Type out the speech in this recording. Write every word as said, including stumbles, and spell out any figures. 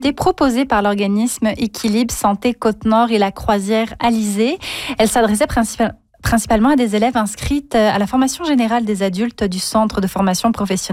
proposée par l'organisme Équilibre Santé Côte-Nord et la Croisière Alizé. Elle s'adressait principalement principalement à des élèves inscrits à la formation générale des adultes du Centre de formation professionnelle